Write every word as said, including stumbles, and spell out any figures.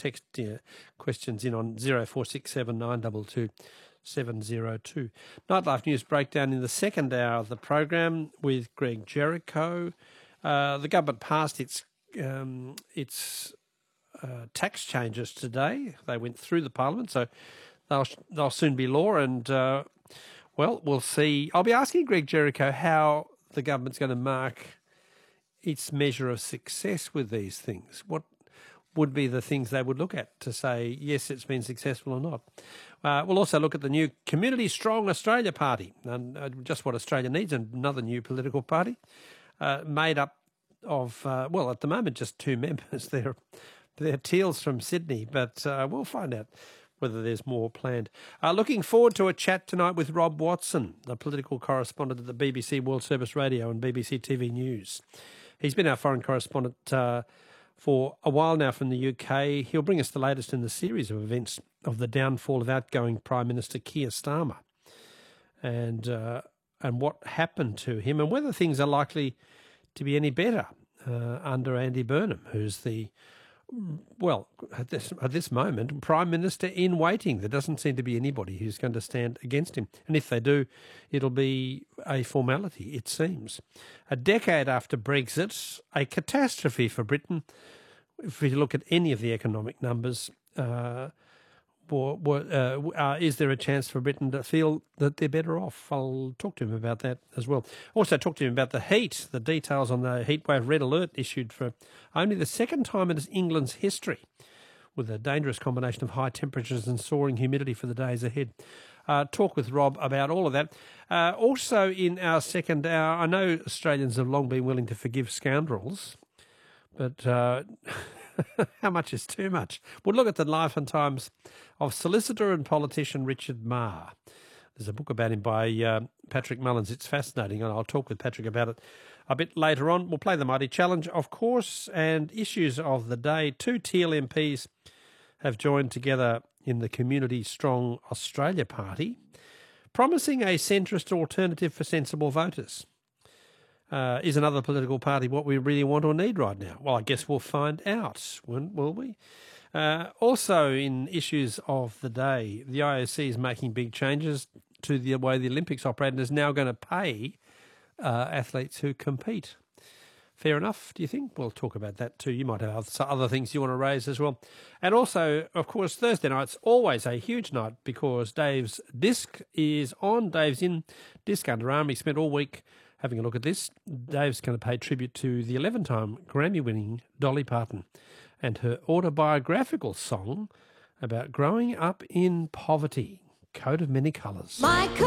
text uh, questions in on zero four six seven nine two two seven zero two. Nightlife News breakdown in the second hour of the program with Greg Jericho. Uh, the government passed its um, its uh, tax changes today. They went through the parliament, so they'll they'll soon be law. And uh, well, we'll see. I'll be asking Greg Jericho how the government's going to mark its measure of success with these things. What would be the things they would look at to say, yes, it's been successful or not? Uh, we'll also look at the new Community Strong Australia Party, and uh, just what Australia needs, another new political party uh, made up of, uh, well, at the moment, just two members. They're, they're Teals from Sydney, but uh, we'll find out whether there's more planned. Uh, looking forward to a chat tonight with Rob Watson, the political correspondent at the B B C World Service Radio and B B C T V News. He's been our foreign correspondent uh, for a while now from the U K. He'll bring us the latest in the series of events of the downfall of outgoing Prime Minister Keir Starmer and uh, and what happened to him and whether things are likely to be any better uh, under Andy Burnham, who's the, well, at this, at this moment, Prime Minister in waiting. There doesn't seem to be anybody who's going to stand against him. And if they do, it'll be a formality, it seems. A decade after Brexit, a catastrophe for Britain. If we look at any of the economic numbers, uh, or, uh, uh, is there a chance for Britain to feel that they're better off? I'll talk to him about that as well. Also talk to him about the heat, the details on the heatwave red alert issued for only the second time in England's history, with a dangerous combination of high temperatures and soaring humidity for the days ahead. Uh, talk with Rob about all of that. Uh, also in our second hour, I know Australians have long been willing to forgive scoundrels, but uh, how much is too much? We'll look at the life and times of solicitor and politician Richard Marr. There's a book about him by uh, Patrick Mullins. It's fascinating, and I'll talk with Patrick about it a bit later on. We'll play the Mighty Challenge, of course, and issues of the day. Two Teal M Ps have joined together in the Community Strong Australia Party, promising a centrist alternative for sensible voters. Uh, is another political party what we really want or need right now? Well, I guess we'll find out, will we? Uh, also, in issues of the day, the I O C is making big changes to the way the Olympics operate and is now going to pay uh, athletes who compete. Fair enough, do you think? We'll talk about that too. You might have other things you want to raise as well. And also, of course, Thursday night's always a huge night because Dave's Disc is on. Dave's in Disc Under Armour. He spent all week having a look at this. Dave's going to pay tribute to the eleven-time Grammy-winning Dolly Parton and her autobiographical song about growing up in poverty, Coat of Many Colours. My